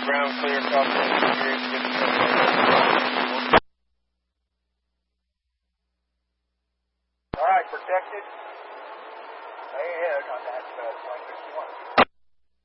ground clear, across the interior, get the all right, protected. Hey, contact, 2061.